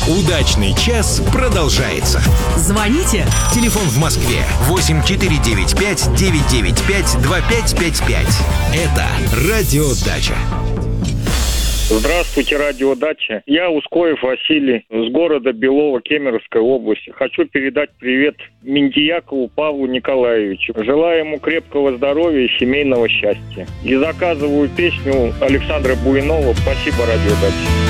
Удачный час продолжается. Звоните. Телефон в Москве 8495-995-2555. Это «Радио Дача». Здравствуйте, радио Дача. Я Ускоев Василий с города Белово Кемеровской области. Хочу передать привет Миндиякову Павлу Николаевичу. Желаю ему крепкого здоровья и семейного счастья. И заказываю песню Александра Буйнова. Спасибо, радио Дача.